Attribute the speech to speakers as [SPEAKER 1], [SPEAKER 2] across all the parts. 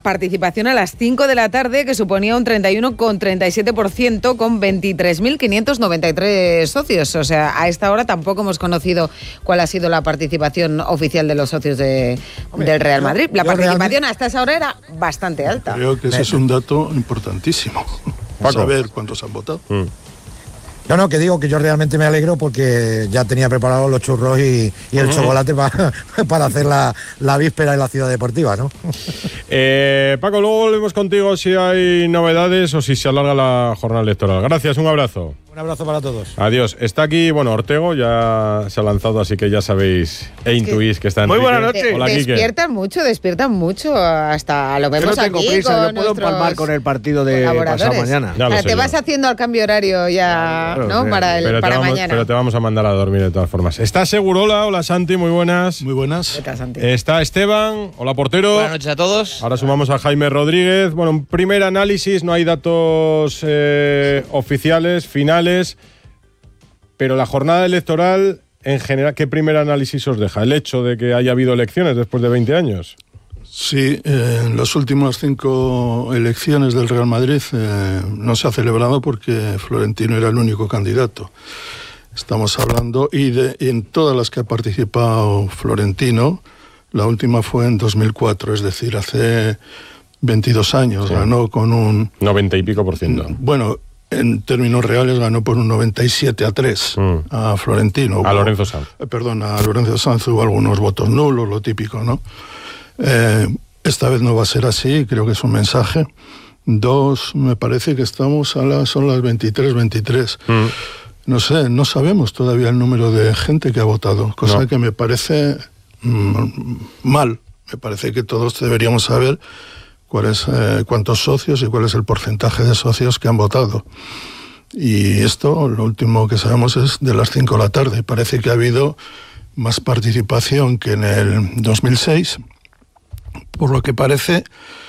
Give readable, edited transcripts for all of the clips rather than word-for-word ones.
[SPEAKER 1] Participación a las 5 de la tarde, que suponía un 31,37% con 23.593 socios. O sea, a esta hora tampoco hemos conocido cuál ha sido la participación oficial de los socios del Real Madrid. La participación hasta esa hora era bastante alta.
[SPEAKER 2] Creo que ese es un dato importantísimo. Saber cuántos han votado.
[SPEAKER 3] No, que digo que yo realmente me alegro porque ya tenía preparados los churros y el chocolate para hacer la víspera en la ciudad deportiva, ¿no?
[SPEAKER 4] Paco, luego volvemos contigo si hay novedades o si se alarga la jornada electoral. Gracias, un abrazo.
[SPEAKER 3] Un abrazo para todos.
[SPEAKER 4] Adiós. Está aquí, Ortego ya se ha lanzado, así que ya sabéis intuís que está en.
[SPEAKER 5] Muy buena noche.
[SPEAKER 4] Hola,
[SPEAKER 1] despiertan mucho, hasta lo vemos aquí.
[SPEAKER 5] Yo no tengo prisa, yo puedo empalmar con el partido de pasado mañana.
[SPEAKER 1] Te vas haciendo al cambio horario ya, ¿no? Para mañana.
[SPEAKER 4] Pero te vamos a mandar a dormir de todas formas. ¿Está seguro? Hola Santi, muy buenas.
[SPEAKER 2] Muy buenas.
[SPEAKER 4] Está Esteban, hola portero.
[SPEAKER 6] Buenas noches a todos.
[SPEAKER 4] Ahora sumamos a Jaime Rodríguez. Bueno, un primer análisis, no hay datos oficiales, finales, pero la jornada electoral, en general, ¿qué primer análisis os deja? ¿El hecho de que haya habido elecciones después de 20 años?
[SPEAKER 2] Sí, en las últimas 5 elecciones del Real Madrid no se ha celebrado porque Florentino era el único candidato. Estamos hablando, y en todas las que ha participado Florentino, la última fue en 2004, es decir, hace 22 años, sí. Ganó con un
[SPEAKER 4] 90 y pico %.
[SPEAKER 2] Bueno, en términos reales ganó por un 97-3 a Florentino.
[SPEAKER 4] A Lorenzo Sanz.
[SPEAKER 2] A Lorenzo Sanz hubo algunos votos nulos, lo típico, ¿no? Esta vez no va a ser así, creo que es un mensaje. 2, me parece que son las 23. No sé, no sabemos todavía el número de gente que ha votado, cosa que me parece mal. Me parece que todos deberíamos saber cuántos socios y cuál es el porcentaje de socios que han votado. Y esto, lo último que sabemos es de las 5 de la tarde. Parece que ha habido más participación que en el 2006. Por lo que parece,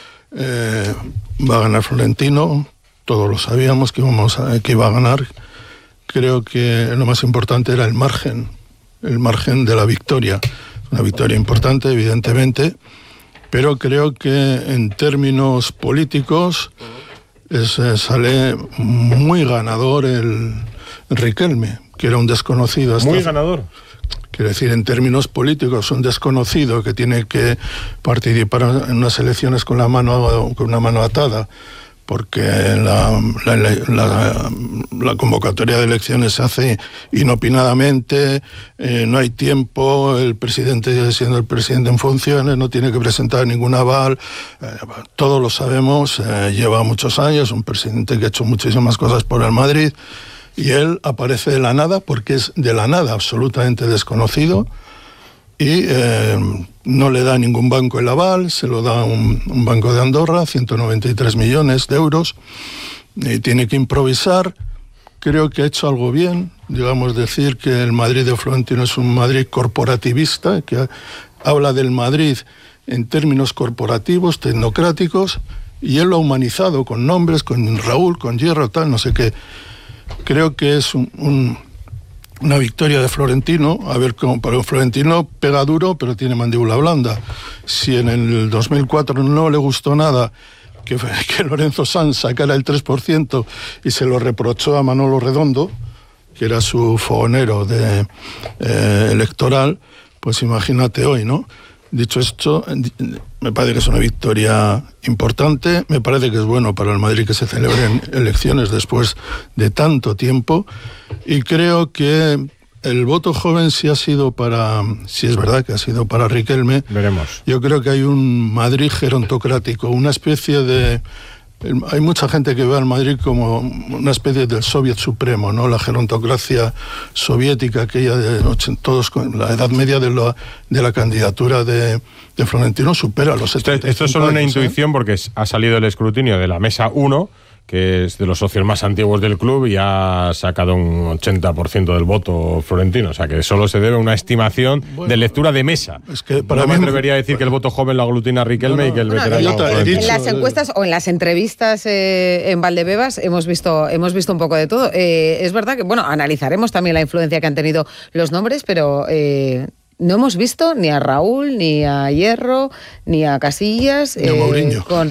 [SPEAKER 2] va a ganar Florentino. Todos lo sabíamos que iba a ganar. Creo que lo más importante era el margen de la victoria. Una victoria importante, evidentemente, pero creo que en términos políticos sale muy ganador el Riquelme, que era un desconocido.
[SPEAKER 4] Muy ganador.
[SPEAKER 2] Quiero decir, en términos políticos, un desconocido que tiene que participar en unas elecciones con una mano atada, porque la convocatoria de elecciones se hace inopinadamente, no hay tiempo, el presidente, siendo el presidente en funciones, no tiene que presentar ningún aval, todos lo sabemos, lleva muchos años, un presidente que ha hecho muchísimas cosas por el Madrid, y él aparece de la nada, porque es de la nada, absolutamente desconocido, y no le da ningún banco el aval, se lo da un banco de Andorra, 193 millones de euros, y tiene que improvisar. Creo que ha hecho algo bien, digamos, decir que el Madrid de Florentino es un Madrid corporativista, que habla del Madrid en términos corporativos, tecnocráticos, y él lo ha humanizado con nombres, con Raúl, con Hierro, tal, no sé qué. Creo que es una victoria de Florentino. A ver, para Florentino pega duro, pero tiene mandíbula blanda. Si en el 2004 no le gustó nada que Lorenzo Sanz sacara el 3% y se lo reprochó a Manolo Redondo, que era su fogonero electoral, pues imagínate hoy, ¿no? Dicho esto, me parece que es una victoria importante, me parece que es bueno para el Madrid que se celebren elecciones después de tanto tiempo, y creo que el voto joven sí es verdad que ha sido para Riquelme.
[SPEAKER 4] Veremos.
[SPEAKER 2] Yo creo que hay un Madrid gerontocrático, una especie de... Hay mucha gente que ve al Madrid como una especie del Soviet supremo, ¿no? La gerontocracia soviética, aquella de todos, la edad media de la candidatura de Florentino supera los 75
[SPEAKER 4] Esto es solo una
[SPEAKER 2] años,
[SPEAKER 4] intuición, porque ha salido el escrutinio de la mesa 1, que es de los socios más antiguos del club, y ha sacado un 80% del voto Florentino. O sea, que solo se debe a una estimación de lectura de mesa.
[SPEAKER 2] Es que para
[SPEAKER 4] no me
[SPEAKER 2] mí
[SPEAKER 4] atrevería a decir que el voto joven lo aglutina Riquelme y que el veterano...
[SPEAKER 1] En las encuestas o en las entrevistas en Valdebebas hemos visto un poco de todo. Es verdad que, analizaremos también la influencia que han tenido los nombres, pero... no hemos visto ni a Raúl, ni a Hierro, ni a Casillas
[SPEAKER 2] ni a Mourinho.
[SPEAKER 1] Con